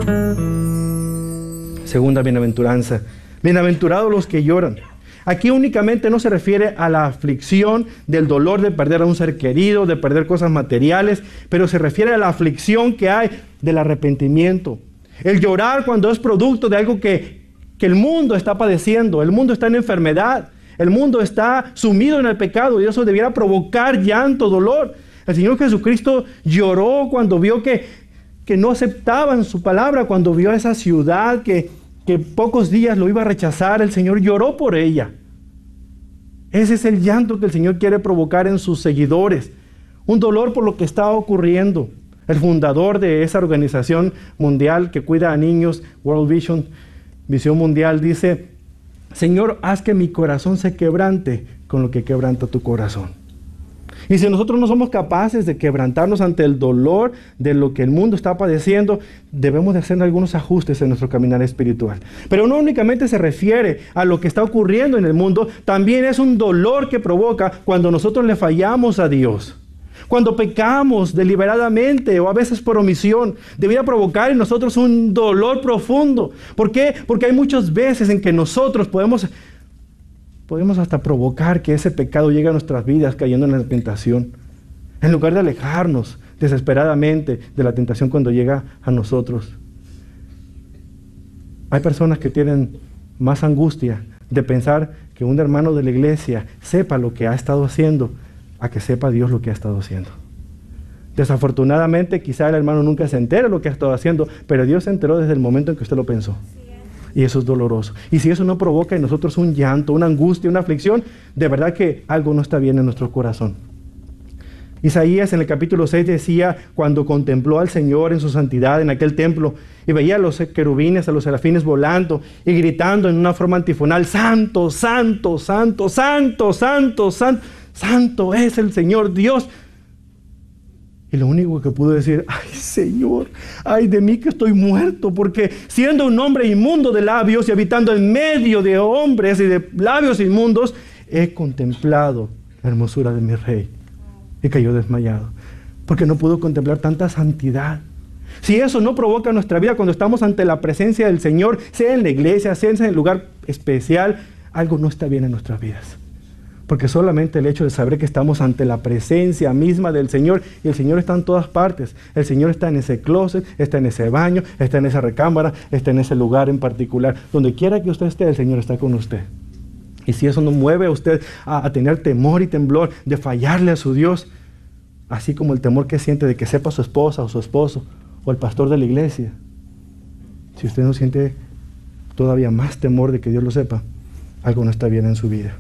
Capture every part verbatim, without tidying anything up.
Segunda bienaventuranza. Bienaventurados los que lloran. Aquí únicamente no se refiere a la aflicción del dolor de perder a un ser querido, de perder cosas materiales, pero se refiere a la aflicción que hay del arrepentimiento. El llorar cuando es producto de algo que, que el mundo está padeciendo. El mundo está en enfermedad. El mundo está sumido en el pecado y eso debiera provocar llanto, dolor. El Señor Jesucristo lloró cuando vio que, que no aceptaban su palabra, cuando vio a esa ciudad que, que pocos días lo iba a rechazar. El Señor lloró por ella. Ese es el llanto que el Señor quiere provocar en sus seguidores. Un dolor por lo que está ocurriendo. El fundador de esa organización mundial que cuida a niños, World Vision, Visión Mundial, dice: Señor, haz que mi corazón se quebrante con lo que quebranta tu corazón. Y si nosotros no somos capaces de quebrantarnos ante el dolor de lo que el mundo está padeciendo, debemos de hacer algunos ajustes en nuestro caminar espiritual. Pero no únicamente se refiere a lo que está ocurriendo en el mundo, también es un dolor que provoca cuando nosotros le fallamos a Dios. Cuando pecamos deliberadamente o a veces por omisión, debería provocar en nosotros un dolor profundo. ¿Por qué? Porque hay muchas veces en que nosotros podemos, podemos hasta provocar que ese pecado llegue a nuestras vidas cayendo en la tentación. En lugar de alejarnos desesperadamente de la tentación cuando llega a nosotros. Hay personas que tienen más angustia de pensar que un hermano de la iglesia sepa lo que ha estado haciendo, a que sepa Dios lo que ha estado haciendo. Desafortunadamente, quizá el hermano nunca se entere de lo que ha estado haciendo, pero Dios se enteró desde el momento en que usted lo pensó. Y eso es doloroso. Y si eso no provoca en nosotros un llanto, una angustia, una aflicción, de verdad que algo no está bien en nuestro corazón. Isaías en el capítulo seis decía, cuando contempló al Señor en su santidad en aquel templo, y veía a los querubines, a los serafines volando y gritando en una forma antifonal: Santo, Santo, Santo, Santo, Santo, Santo. Santo es el Señor Dios. Y lo único que pudo decir: ay Señor, ay de mí que estoy muerto, porque siendo un hombre inmundo de labios y habitando en medio de hombres y de labios inmundos, he contemplado la hermosura de mi Rey. Y cayó desmayado, porque no pudo contemplar tanta santidad. Si eso no provoca nuestra vida cuando estamos ante la presencia del Señor, sea en la iglesia, sea en el lugar especial, algo no está bien en nuestras vidas. Porque solamente el hecho de saber que estamos ante la presencia misma del Señor, y el Señor está en todas partes. El Señor está en ese closet, está en ese baño, está en esa recámara, está en ese lugar en particular. Donde quiera que usted esté, el Señor está con usted. Y si eso no mueve a usted a, a tener temor y temblor de fallarle a su Dios, así como el temor que siente de que sepa su esposa o su esposo o el pastor de la iglesia, si usted no siente todavía más temor de que Dios lo sepa, algo no está bien en su vida.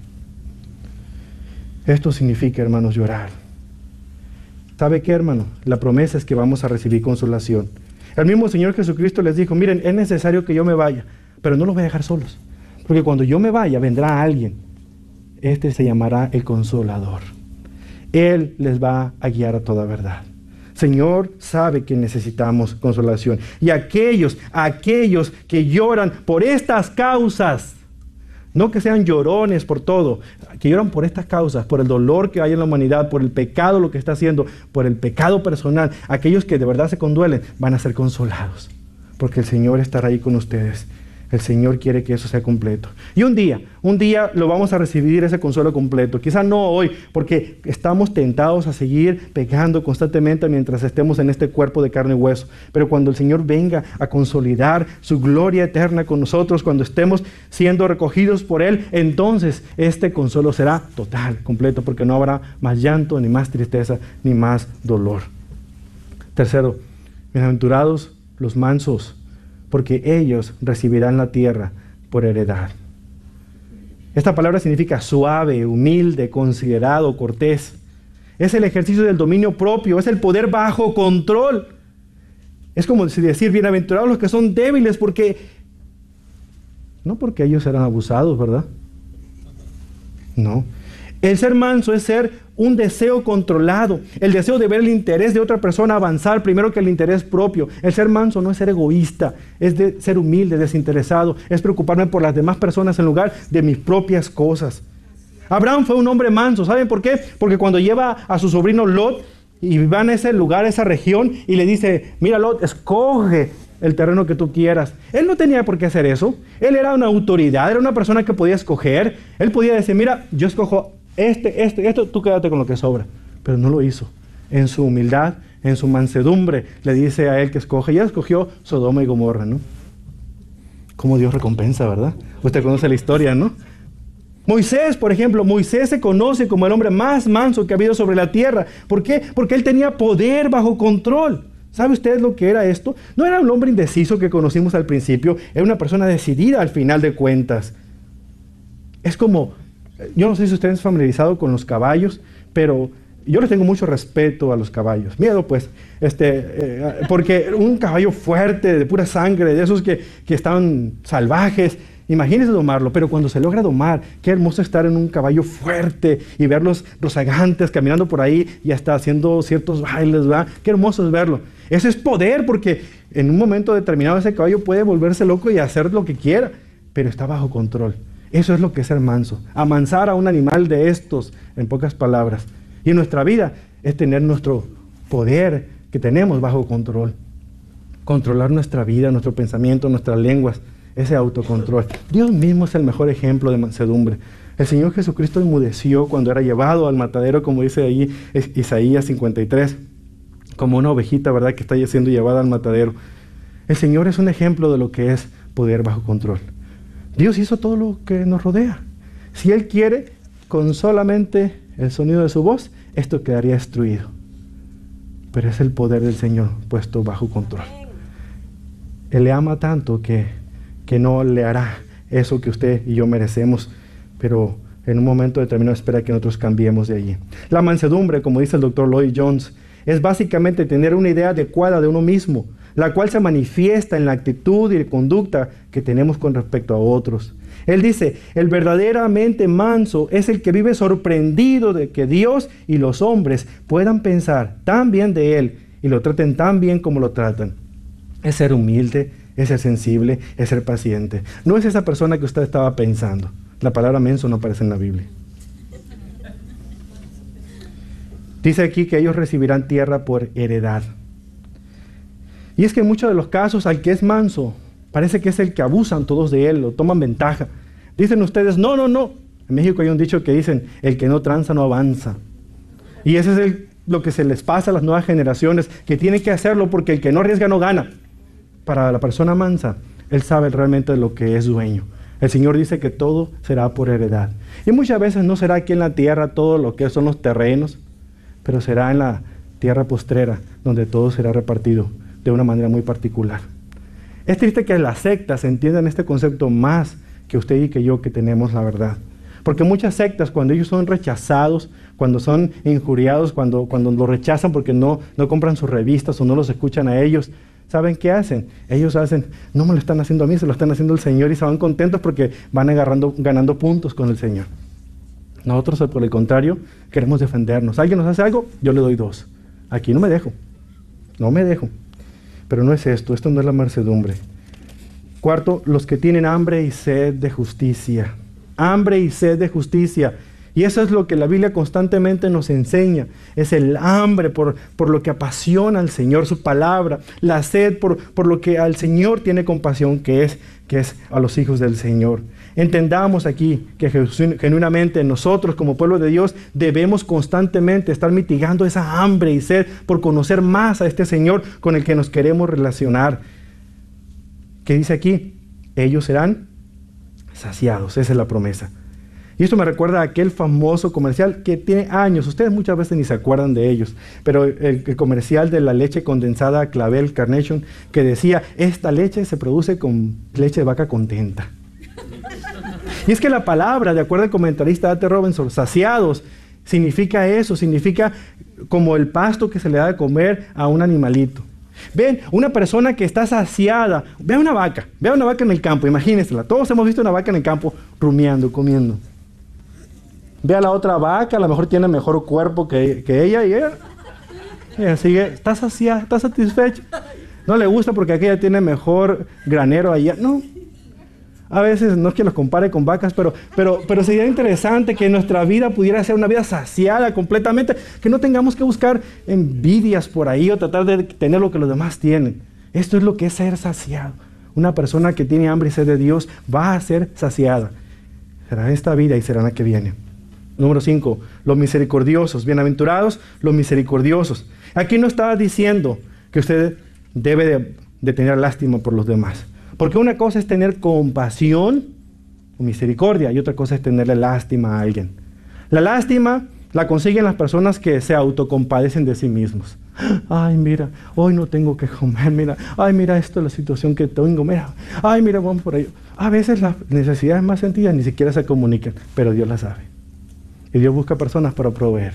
Esto significa, hermanos, llorar. ¿Sabe qué, hermano? La promesa es que vamos a recibir consolación. El mismo Señor Jesucristo les dijo: miren, es necesario que yo me vaya, pero no los voy a dejar solos. Porque cuando yo me vaya, vendrá alguien. Este se llamará el Consolador. Él les va a guiar a toda verdad. Señor sabe que necesitamos consolación. Y aquellos, aquellos que lloran por estas causas, no que sean llorones por todo, que lloran por estas causas, por el dolor que hay en la humanidad, por el pecado, lo que está haciendo, por el pecado personal, aquellos que de verdad se conduelen, van a ser consolados, porque el Señor estará ahí con ustedes. El Señor quiere que eso sea completo. Y un día, un día lo vamos a recibir ese consuelo completo. Quizá no hoy, porque estamos tentados a seguir pecando constantemente mientras estemos en este cuerpo de carne y hueso. Pero cuando el Señor venga a consolidar su gloria eterna con nosotros, cuando estemos siendo recogidos por Él, entonces este consuelo será total, completo, porque no habrá más llanto, ni más tristeza, ni más dolor. Tercero, bienaventurados los mansos, porque ellos recibirán la tierra por heredad. Esta palabra significa suave, humilde, considerado, cortés. Es el ejercicio del dominio propio, es el poder bajo control. Es como decir, bienaventurados los que son débiles, porque no porque ellos serán abusados, ¿verdad? No. El ser manso es ser un deseo controlado, el deseo de ver el interés de otra persona avanzar primero que el interés propio. El ser manso no es ser egoísta, es de ser humilde, desinteresado, es preocuparme por las demás personas en lugar de mis propias cosas. Abraham fue un hombre manso, ¿saben por qué? Porque cuando lleva a su sobrino Lot y van a ese lugar, a esa región, y le dice: mira Lot, escoge el terreno que tú quieras. Él no tenía por qué hacer eso. Él era una autoridad, era una persona que podía escoger. Él podía decir, mira, yo escojo este, este, esto, tú quédate con lo que sobra. Pero no lo hizo. En su humildad, en su mansedumbre, le dice a él que escoge. Ya escogió Sodoma y Gomorra, ¿no? Cómo Dios recompensa, ¿verdad? Usted conoce la historia, ¿no? Moisés, por ejemplo, Moisés se conoce como el hombre más manso que ha habido sobre la tierra. ¿Por qué? Porque él tenía poder bajo control. ¿Sabe usted lo que era esto? No era un hombre indeciso que conocimos al principio, era una persona decidida al final de cuentas. Es como, yo no sé si usted es familiarizado con los caballos, pero yo les tengo mucho respeto a los caballos. Miedo, pues, este, eh, porque un caballo fuerte, de pura sangre, de esos que, que están salvajes, imagínese domarlo, pero cuando se logra domar, qué hermoso estar en un caballo fuerte y verlos rozagantes caminando por ahí y hasta haciendo ciertos bailes, ¿verdad? Qué hermoso es verlo. Eso es poder, porque en un momento determinado ese caballo puede volverse loco y hacer lo que quiera, pero está bajo control. Eso es lo que es ser manso. Amansar a un animal de estos, en pocas palabras. Y en nuestra vida es tener nuestro poder que tenemos bajo control. Controlar nuestra vida, nuestro pensamiento, nuestras lenguas. Ese autocontrol. Dios mismo es el mejor ejemplo de mansedumbre. El Señor Jesucristo enmudeció cuando era llevado al matadero, como dice ahí Isaías cincuenta y tres, como una ovejita, ¿verdad?, que está siendo llevada al matadero. El Señor es un ejemplo de lo que es poder bajo control. Dios hizo todo lo que nos rodea. Si Él quiere, con solamente el sonido de su voz, esto quedaría destruido. Pero es el poder del Señor puesto bajo control. Él le ama tanto que que no le hará eso que usted y yo merecemos, pero en un momento determinado espera que nosotros cambiemos de allí. La mansedumbre, como dice el doctor Lloyd Jones, es básicamente tener una idea adecuada de uno mismo, la cual se manifiesta en la actitud y conducta que tenemos con respecto a otros. Él dice, el verdaderamente manso es el que vive sorprendido de que Dios y los hombres puedan pensar tan bien de Él y lo traten tan bien como lo tratan. Es ser humilde, es ser sensible, es ser paciente. No es esa persona que usted estaba pensando. La palabra menso no aparece en la Biblia. Dice aquí que ellos recibirán tierra por heredad. Y es que en muchos de los casos al que es manso, parece que es el que abusan todos de él, o toman ventaja. Dicen ustedes, no, no, no. En México hay un dicho que dicen, el que no tranza no avanza. Y ese es el, lo que se les pasa a las nuevas generaciones, que tienen que hacerlo porque el que no arriesga no gana. Para la persona mansa, él sabe realmente de lo que es dueño. El Señor dice que todo será por heredad. Y muchas veces no será aquí en la tierra todo lo que son los terrenos, pero será en la tierra postrera, donde todo será repartido de una manera muy particular. Es triste que las sectas entiendan este concepto más que usted y que yo, que tenemos la verdad. Porque muchas sectas, cuando ellos son rechazados, cuando son injuriados, cuando, cuando los rechazan porque no, no compran sus revistas o no los escuchan a ellos, ¿saben qué hacen? Ellos hacen, no me lo están haciendo a mí, se lo están haciendo al Señor, y se van contentos porque van agarrando, ganando puntos con el Señor. Nosotros, por el contrario, queremos defendernos. Alguien nos hace algo, yo le doy dos. Aquí no me dejo, no me dejo. Pero no es esto, esto no es la mansedumbre. Cuarto, los que tienen hambre y sed de justicia. Hambre y sed de justicia. Y eso es lo que la Biblia constantemente nos enseña. Es el hambre por, por lo que apasiona al Señor, su palabra. La sed por, por lo que al Señor tiene compasión, que es, que es a los hijos del Señor. Entendamos aquí que genuinamente nosotros como pueblo de Dios debemos constantemente estar mitigando esa hambre y sed por conocer más a este Señor con el que nos queremos relacionar. ¿Qué dice aquí? Ellos serán saciados. Esa es la promesa. Y esto me recuerda a aquel famoso comercial que tiene años, ustedes muchas veces ni se acuerdan de ellos, pero el, el comercial de la leche condensada Clavel Carnation, que decía, esta leche se produce con leche de vaca contenta. Y es que la palabra, de acuerdo al comentarista A T Robinson, saciados, significa eso, significa como el pasto que se le da de comer a un animalito. Ven, una persona que está saciada, ve una vaca, ve una vaca en el campo, imagínensela, todos hemos visto una vaca en el campo rumiando, comiendo. Ve a la otra vaca, a lo mejor tiene mejor cuerpo que, que ella, y ella, ella sigue, está saciada, está satisfecha. No le gusta porque aquella tiene mejor granero allá, no. A veces no es que los compare con vacas, pero, pero, pero sería interesante que nuestra vida pudiera ser una vida saciada completamente, que no tengamos que buscar envidias por ahí o tratar de tener lo que los demás tienen. Esto es lo que es ser saciado. Una persona que tiene hambre y sed de Dios va a ser saciada. Será en esta vida y será en la que viene. Número cinco, los misericordiosos. Bienaventurados los misericordiosos. Aquí no estaba diciendo que usted debe de, de tener lástima por los demás. Porque una cosa es tener compasión o misericordia y otra cosa es tenerle lástima a alguien. La lástima la consiguen las personas que se autocompadecen de sí mismos. Ay, mira, hoy no tengo que comer, mira, ay, mira esto es la situación que tengo, mira, ay, mira, vamos por ahí. A veces las necesidades más sentidas ni siquiera se comunican, pero Dios las sabe. Y Dios busca personas para proveer.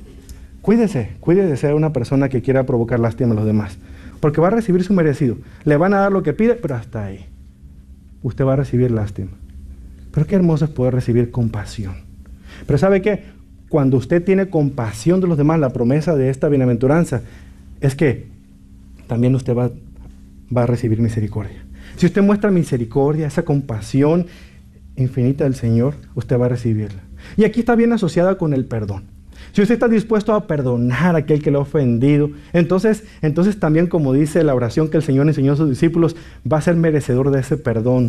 Cuídese, cuídese de ser una persona que quiera provocar lástima a los demás, porque va a recibir su merecido. Le van a dar lo que pide, pero hasta ahí. Usted va a recibir lástima. Pero qué hermoso es poder recibir compasión. Pero ¿sabe qué? Cuando usted tiene compasión de los demás, la promesa de esta bienaventuranza es que también usted va, va a recibir misericordia. Si usted muestra misericordia, esa compasión infinita del Señor, usted va a recibirla. Y aquí está bien asociada con el perdón. Si usted está dispuesto a perdonar a aquel que le ha ofendido, entonces, entonces también, como dice la oración que el Señor enseñó a sus discípulos, va a ser merecedor de ese perdón.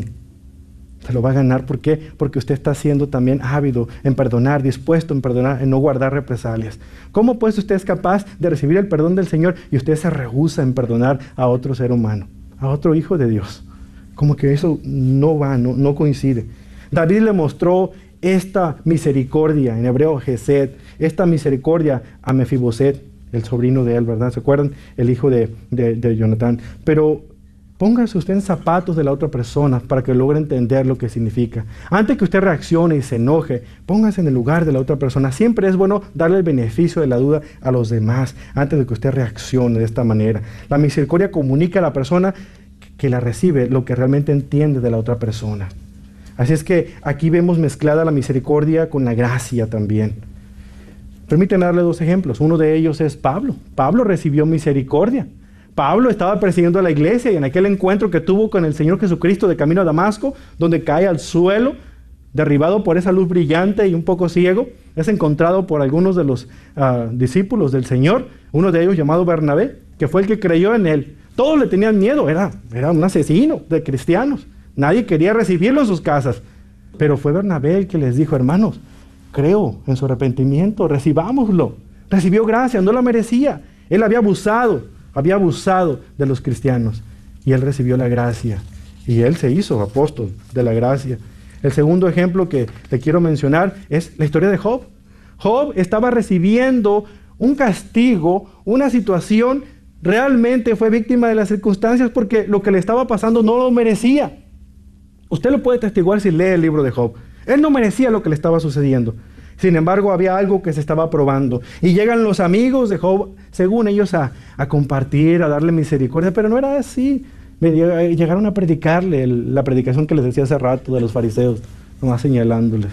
Se lo va a ganar. ¿Por qué? Porque usted está siendo también ávido en perdonar, dispuesto en perdonar, en no guardar represalias. ¿Cómo pues usted es capaz de recibir el perdón del Señor y usted se rehúsa en perdonar a otro ser humano, a otro hijo de Dios? Como que eso no va, no, no coincide. David le mostró esta misericordia, en hebreo Gesed, esta misericordia a Mefiboset, el sobrino de él, ¿verdad? ¿Se acuerdan? El hijo de, de, de Jonatán. Pero póngase usted en zapatos de la otra persona para que logre entender lo que significa. Antes que usted reaccione y se enoje, póngase en el lugar de la otra persona. Siempre es bueno darle el beneficio de la duda a los demás antes de que usted reaccione de esta manera. La misericordia comunica a la persona que la recibe lo que realmente entiende de la otra persona. Así es que aquí vemos mezclada la misericordia con la gracia también. Permítanme darle dos ejemplos. Uno de ellos es Pablo. Pablo recibió misericordia. Pablo estaba persiguiendo a la iglesia y en aquel encuentro que tuvo con el Señor Jesucristo de camino a Damasco, donde cae al suelo, derribado por esa luz brillante y un poco ciego, es encontrado por algunos de los uh, discípulos del Señor, uno de ellos llamado Bernabé, que fue el que creyó en él. Todos le tenían miedo, era, era un asesino de cristianos. Nadie quería recibirlo en sus casas. Pero fue Bernabé el que les dijo, hermanos, creo en su arrepentimiento, recibámoslo. Recibió gracia, no la merecía. Él había abusado. Había abusado de los cristianos y él recibió la gracia y él se hizo apóstol de la gracia. El segundo ejemplo que le quiero mencionar es la historia de Job. Job estaba recibiendo un castigo, una situación, realmente fue víctima de las circunstancias porque lo que le estaba pasando no lo merecía. Usted lo puede testiguar si lee el libro de Job. Él no merecía lo que le estaba sucediendo. Sin embargo, había algo que se estaba probando. Y llegan los amigos de Job, según ellos, a, a compartir, a darle misericordia. Pero no era así. Llegaron a predicarle el, la predicación que les decía hace rato de los fariseos, nomás señalándoles.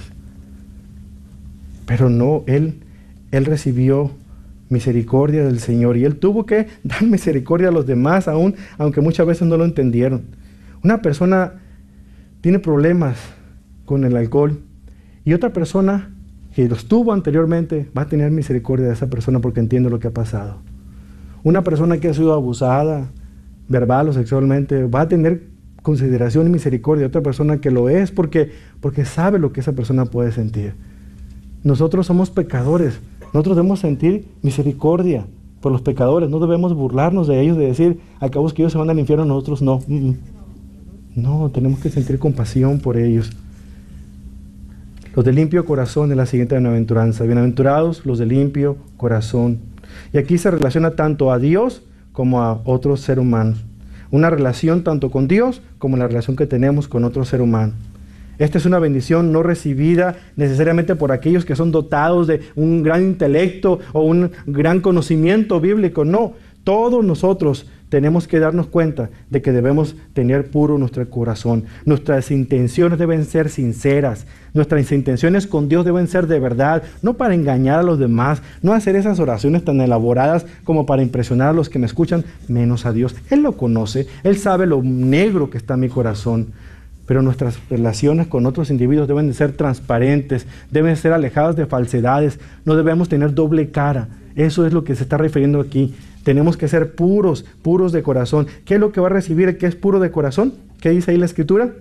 Pero no, él, él recibió misericordia del Señor. Y él tuvo que dar misericordia a los demás, aún, aunque muchas veces no lo entendieron. Una persona tiene problemas con el alcohol y otra persona que los tuvo anteriormente, va a tener misericordia de esa persona porque entiende lo que ha pasado. Una persona que ha sido abusada, verbal o sexualmente, va a tener consideración y misericordia de otra persona que lo es porque, porque sabe lo que esa persona puede sentir. Nosotros somos pecadores, nosotros debemos sentir misericordia por los pecadores, no debemos burlarnos de ellos, de decir, acabamos que ellos se van al infierno, nosotros no. No, tenemos que sentir compasión por ellos. Los de limpio corazón es la siguiente bienaventuranza. Bienaventurados los de limpio corazón. Y aquí se relaciona tanto a Dios como a otros seres humanos. Una relación tanto con Dios como la relación que tenemos con otro ser humano. Esta es una bendición no recibida necesariamente por aquellos que son dotados de un gran intelecto o un gran conocimiento bíblico. No, todos nosotros tenemos que darnos cuenta de que debemos tener puro nuestro corazón. Nuestras intenciones deben ser sinceras. Nuestras intenciones con Dios deben ser de verdad, no para engañar a los demás, no hacer esas oraciones tan elaboradas como para impresionar a los que me escuchan, menos a Dios. Él lo conoce, Él sabe lo negro que está en mi corazón. Pero nuestras relaciones con otros individuos deben de ser transparentes, deben ser alejadas de falsedades, no debemos tener doble cara. Eso es lo que se está refiriendo aquí. Tenemos que ser puros, puros de corazón. ¿Qué es lo que va a recibir el que es puro de corazón? ¿Qué dice ahí la Escritura?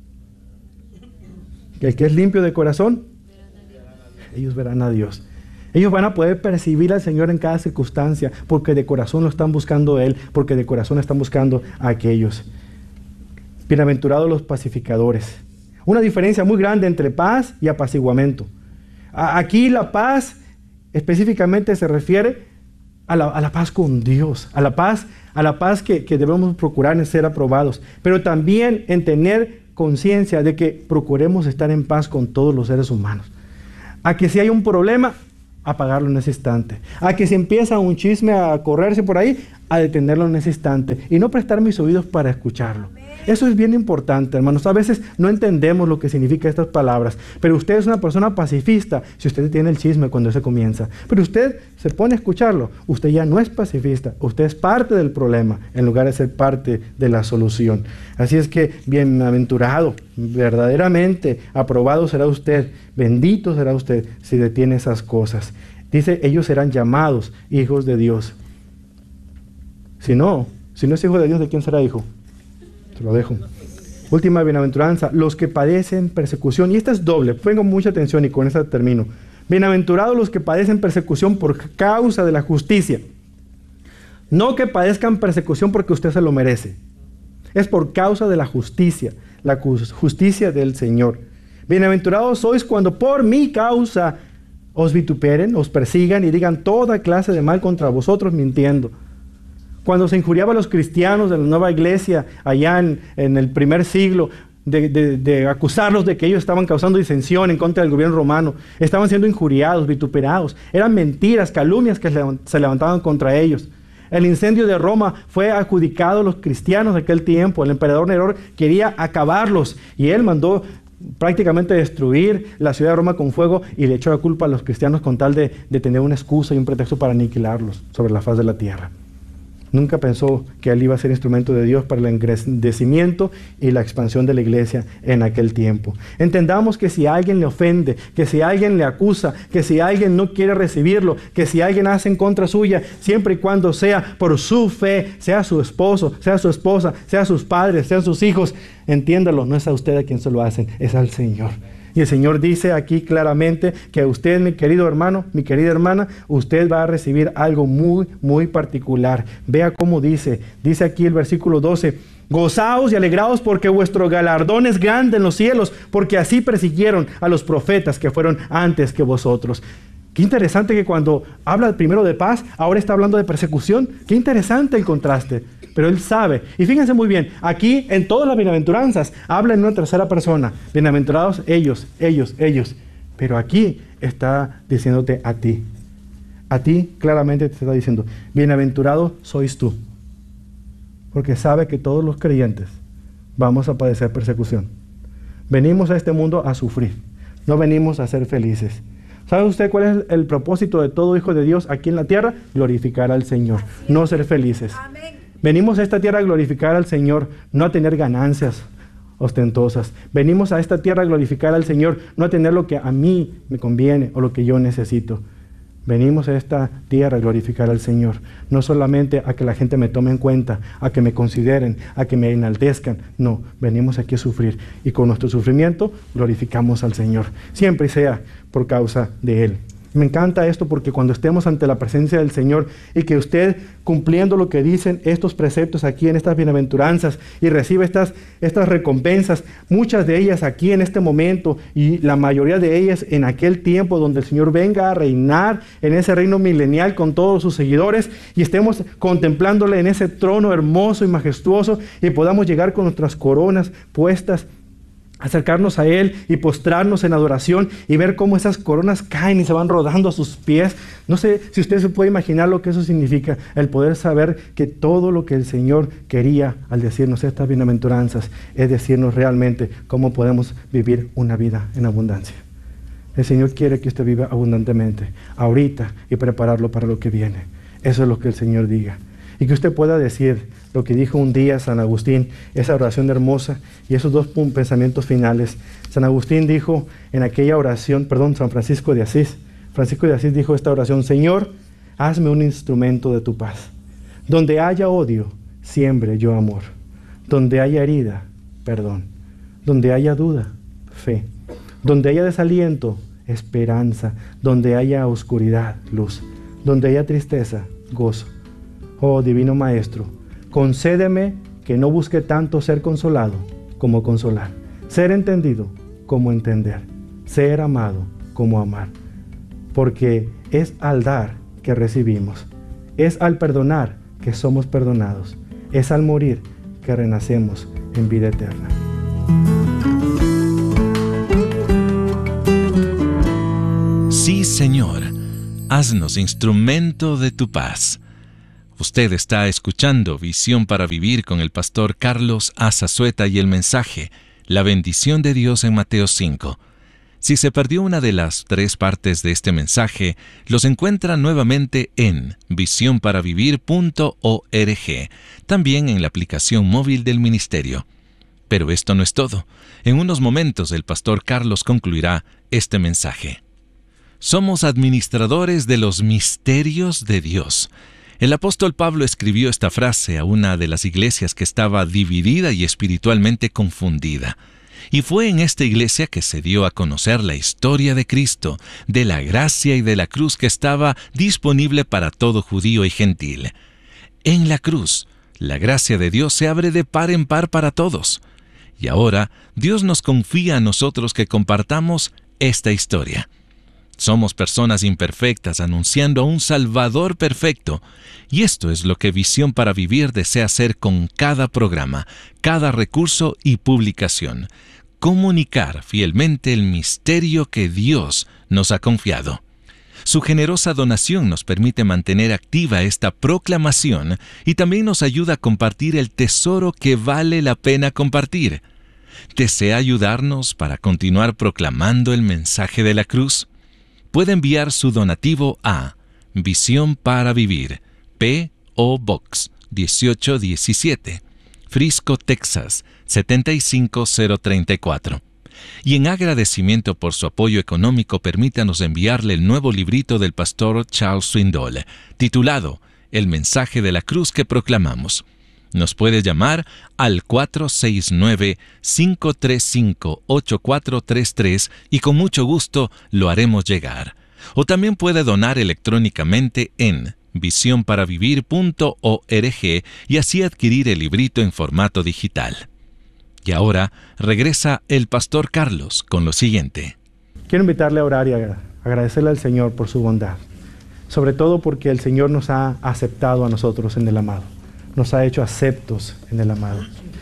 Que el que es limpio de corazón, ellos verán a Dios. Ellos van a poder percibir al Señor en cada circunstancia, porque de corazón lo están buscando Él, porque de corazón están buscando a aquellos. Bienaventurados los pacificadores. Una diferencia muy grande entre paz y apaciguamiento. Aquí la paz específicamente se refiere a la, a la paz con Dios, a la paz, a la paz que, que debemos procurar en ser aprobados, pero también en tener conciencia de que procuremos estar en paz con todos los seres humanos. A que si hay un problema, apagarlo en ese instante. A que si empieza un chisme a correrse por ahí, a detenerlo en ese instante y no prestar mis oídos para escucharlo. Eso es bien importante, hermanos. A veces no entendemos lo que significan estas palabras, pero usted es una persona pacifista si usted tiene el chisme cuando se comienza. Pero usted se pone a escucharlo, usted ya no es pacifista, usted es parte del problema en lugar de ser parte de la solución. Así es que bienaventurado, verdaderamente aprobado será usted, bendito será usted si detiene esas cosas. Dice, ellos serán llamados hijos de Dios. Si no, si no es hijo de Dios, ¿de quién será hijo? Se lo dejo. Última bienaventuranza, los que padecen persecución. Y esta es doble, pongo mucha atención y con esta termino. Bienaventurados los que padecen persecución por causa de la justicia. No que padezcan persecución porque usted se lo merece. Es por causa de la justicia, la justicia del Señor. Bienaventurados sois cuando por mi causa os vituperen, os persigan y digan toda clase de mal contra vosotros mintiendo. Cuando se injuriaba a los cristianos de la nueva iglesia allá en, en el primer siglo, de, de, de acusarlos de que ellos estaban causando disensión en contra del gobierno romano, estaban siendo injuriados, vituperados, eran mentiras, calumnias que se levantaban contra ellos. El incendio de Roma fue adjudicado a los cristianos de aquel tiempo. El emperador Nerón quería acabarlos y él mandó prácticamente destruir la ciudad de Roma con fuego y le echó la culpa a los cristianos con tal de, de tener una excusa y un pretexto para aniquilarlos sobre la faz de la tierra. Nunca pensó que él iba a ser instrumento de Dios para el engrandecimiento y la expansión de la iglesia en aquel tiempo. Entendamos que si alguien le ofende, que si alguien le acusa, que si alguien no quiere recibirlo, que si alguien hace en contra suya, siempre y cuando sea por su fe, sea su esposo, sea su esposa, sea sus padres, sean sus hijos, entiéndalo, no es a usted a quien se lo hacen, es al Señor. Y el Señor dice aquí claramente que usted, mi querido hermano, mi querida hermana, usted va a recibir algo muy, muy particular. Vea cómo dice, dice aquí el versículo doce, gozaos y alegraos porque vuestro galardón es grande en los cielos, porque así persiguieron a los profetas que fueron antes que vosotros. Qué interesante que cuando habla primero de paz, ahora está hablando de persecución. Qué interesante el contraste. Pero él sabe. Y fíjense muy bien, aquí en todas las bienaventuranzas habla en una tercera persona. Bienaventurados ellos, ellos, ellos. Pero aquí está diciéndote a ti. A ti claramente te está diciendo, bienaventurado sois tú. Porque sabe que todos los creyentes vamos a padecer persecución. Venimos a este mundo a sufrir. No venimos a ser felices. ¿Sabe usted cuál es el propósito de todo hijo de Dios aquí en la tierra? Glorificar al Señor, no ser felices. Amén. Venimos a esta tierra a glorificar al Señor, no a tener ganancias ostentosas. Venimos a esta tierra a glorificar al Señor, no a tener lo que a mí me conviene o lo que yo necesito. Venimos a esta tierra a glorificar al Señor, no solamente a que la gente me tome en cuenta, a que me consideren, a que me enaltezcan. No, venimos aquí a sufrir y con nuestro sufrimiento glorificamos al Señor, siempre sea por causa de Él. Me encanta esto porque cuando estemos ante la presencia del Señor y que usted cumpliendo lo que dicen estos preceptos aquí en estas bienaventuranzas y recibe estas, estas recompensas, muchas de ellas aquí en este momento y la mayoría de ellas en aquel tiempo donde el Señor venga a reinar en ese reino milenial con todos sus seguidores y estemos contemplándole en ese trono hermoso y majestuoso y podamos llegar con nuestras coronas puestas, acercarnos a Él y postrarnos en adoración y ver cómo esas coronas caen y se van rodando a sus pies. No sé si usted se puede imaginar lo que eso significa, el poder saber que todo lo que el Señor quería al decirnos estas bienaventuranzas es decirnos realmente cómo podemos vivir una vida en abundancia. El Señor quiere que usted viva abundantemente ahorita y prepararlo para lo que viene. Eso es lo que el Señor diga. Y que usted pueda decir lo que dijo un día San Agustín, esa oración hermosa y esos dos pensamientos finales. San Agustín dijo en aquella oración, perdón, San Francisco de Asís, Francisco de Asís dijo esta oración, Señor, hazme un instrumento de tu paz. Donde haya odio, siembre yo amor. Donde haya herida, perdón. Donde haya duda, fe. Donde haya desaliento, esperanza. Donde haya oscuridad, luz. Donde haya tristeza, gozo. Oh Divino Maestro, concédeme que no busque tanto ser consolado como consolar, ser entendido como entender, ser amado como amar. Porque es al dar que recibimos, es al perdonar que somos perdonados, es al morir que renacemos en vida eterna. Sí, Señor, haznos instrumento de tu paz. Usted está escuchando Visión para Vivir con el pastor Carlos Azazueta y el mensaje, la bendición de Dios en Mateo cinco. Si se perdió una de las tres partes de este mensaje, los encuentra nuevamente en visión para vivir punto org, también en la aplicación móvil del ministerio. Pero esto no es todo. En unos momentos el pastor Carlos concluirá este mensaje. Somos administradores de los misterios de Dios. El apóstol Pablo escribió esta frase a una de las iglesias que estaba dividida y espiritualmente confundida. Y fue en esta iglesia que se dio a conocer la historia de Cristo, de la gracia y de la cruz que estaba disponible para todo judío y gentil. En la cruz, la gracia de Dios se abre de par en par para todos. Y ahora, Dios nos confía a nosotros que compartamos esta historia. Somos personas imperfectas anunciando a un Salvador perfecto, y esto es lo que Visión para Vivir desea hacer con cada programa, cada recurso y publicación: comunicar fielmente el misterio que Dios nos ha confiado. Su generosa donación nos permite mantener activa esta proclamación y también nos ayuda a compartir el tesoro que vale la pena compartir. ¿Desea ayudarnos para continuar proclamando el mensaje de la cruz? Puede enviar su donativo a Visión para Vivir, P O Box dieciocho diecisiete, Frisco, Texas setenta y cinco cero treinta y cuatro. Y en agradecimiento por su apoyo económico, permítanos enviarle el nuevo librito del pastor Charles Swindoll, titulado El mensaje de la cruz que proclamamos. Nos puede llamar al cuatro seis nueve, cinco tres cinco, ocho cuatro tres tres y con mucho gusto lo haremos llegar. O también puede donar electrónicamente en visión para vivir punto org y así adquirir el librito en formato digital. Y ahora regresa el pastor Carlos con lo siguiente. Quiero invitarle a orar y a agradecerle al Señor por su bondad, sobre todo porque el Señor nos ha aceptado a nosotros en el amado. Nos ha hecho aceptos en el amado.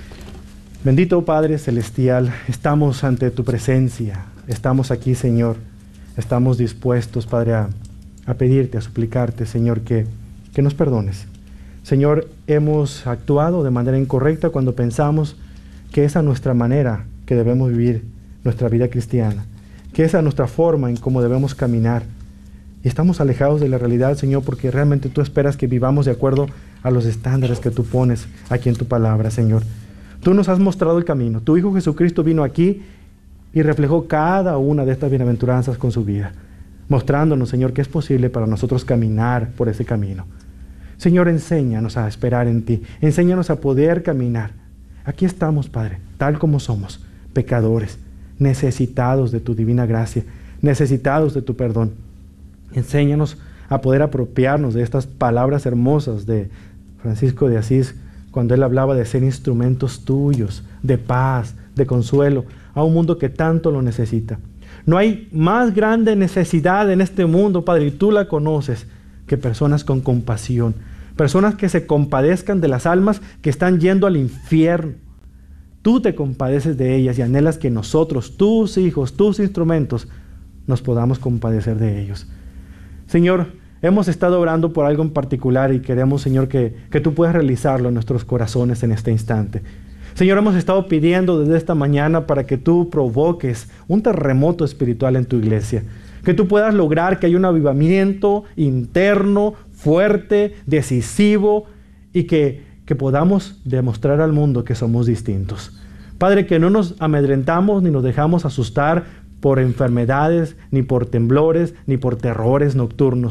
Bendito Padre Celestial, estamos ante tu presencia. Estamos aquí, Señor. Estamos dispuestos, Padre, a, a pedirte, a suplicarte, Señor, que, que nos perdones. Señor, hemos actuado de manera incorrecta cuando pensamos que esa es nuestra manera que debemos vivir nuestra vida cristiana, que esa es nuestra forma en cómo debemos caminar. Y estamos alejados de la realidad, Señor, porque realmente tú esperas que vivamos de acuerdo a los estándares que tú pones aquí en tu palabra, Señor. Tú nos has mostrado el camino. Tu Hijo Jesucristo vino aquí y reflejó cada una de estas bienaventuranzas con su vida, mostrándonos, Señor, que es posible para nosotros caminar por ese camino. Señor, enséñanos a esperar en ti. Enséñanos a poder caminar. Aquí estamos, Padre, tal como somos, pecadores, necesitados de tu divina gracia, necesitados de tu perdón. Enséñanos a poder apropiarnos de estas palabras hermosas de Francisco de Asís, cuando él hablaba de ser instrumentos tuyos, de paz, de consuelo, a un mundo que tanto lo necesita. No hay más grande necesidad en este mundo, Padre, y tú la conoces, que personas con compasión, personas que se compadezcan de las almas que están yendo al infierno. Tú te compadeces de ellas y anhelas que nosotros, tus hijos, tus instrumentos, nos podamos compadecer de ellos. Señor, hemos estado orando por algo en particular y queremos, Señor, que, que tú puedas realizarlo en nuestros corazones en este instante. Señor, hemos estado pidiendo desde esta mañana para que tú provoques un terremoto espiritual en tu iglesia, que tú puedas lograr que haya un avivamiento interno, fuerte, decisivo, y que, que podamos demostrar al mundo que somos distintos. Padre, que no nos amedrentamos ni nos dejamos asustar por enfermedades, ni por temblores, ni por terrores nocturnos.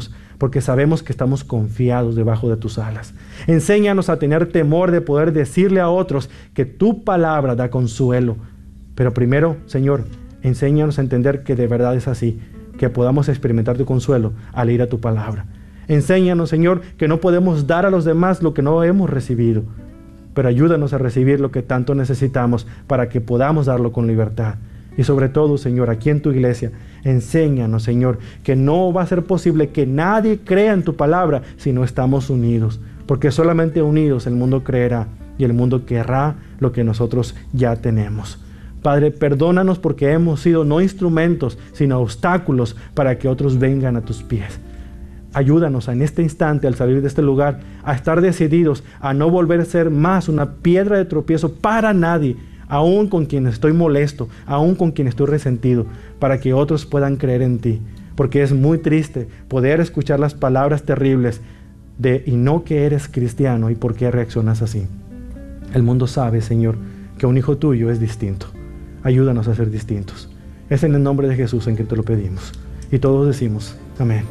porque sabemos que estamos confiados debajo de tus alas. Enséñanos a tener temor de poder decirle a otros que tu palabra da consuelo. Pero primero, Señor, enséñanos a entender que de verdad es así, que podamos experimentar tu consuelo al ir a tu palabra. Enséñanos, Señor, que no podemos dar a los demás lo que no hemos recibido, pero ayúdanos a recibir lo que tanto necesitamos para que podamos darlo con libertad. Y sobre todo, Señor, aquí en tu iglesia, enséñanos, Señor, que no va a ser posible que nadie crea en tu palabra si no estamos unidos, porque solamente unidos el mundo creerá y el mundo querrá lo que nosotros ya tenemos. Padre, perdónanos porque hemos sido no instrumentos, sino obstáculos para que otros vengan a tus pies. Ayúdanos en este instante, al salir de este lugar, a estar decididos a no volver a ser más una piedra de tropiezo para nadie, aún con quien estoy molesto, aún con quien estoy resentido, para que otros puedan creer en ti. Porque es muy triste poder escuchar las palabras terribles de "y no que eres cristiano", y por qué reaccionas así. El mundo sabe, Señor, que un hijo tuyo es distinto. Ayúdanos a ser distintos. Es en el nombre de Jesús en que te lo pedimos. Y todos decimos, amén.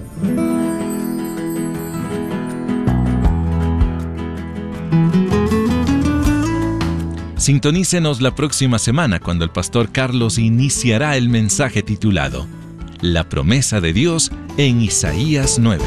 Sintonícenos la próxima semana cuando el pastor Carlos iniciará el mensaje titulado La promesa de Dios en Isaías nueve.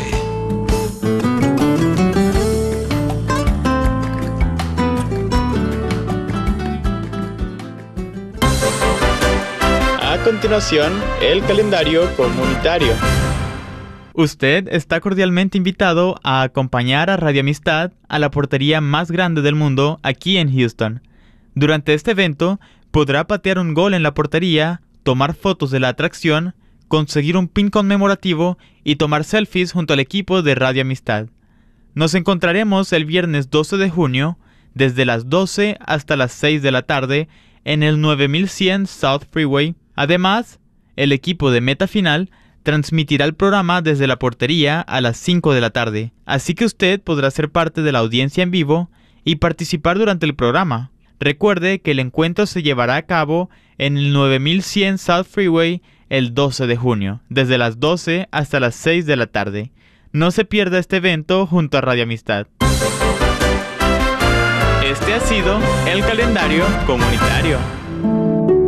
A continuación, el calendario comunitario. Usted está cordialmente invitado a acompañar a Radio Amistad a la portería más grande del mundo aquí en Houston. Durante este evento, podrá patear un gol en la portería, tomar fotos de la atracción, conseguir un pin conmemorativo y tomar selfies junto al equipo de Radio Amistad. Nos encontraremos el viernes doce de junio, desde las doce hasta las seis de la tarde, en el nueve mil cien South Freeway. Además, el equipo de Meta Final transmitirá el programa desde la portería a las cinco de la tarde, así que usted podrá ser parte de la audiencia en vivo y participar durante el programa. Recuerde que el encuentro se llevará a cabo en el nueve mil cien South Freeway el doce de junio, desde las doce hasta las seis de la tarde. No se pierda este evento junto a Radio Amistad. Este ha sido el calendario comunitario.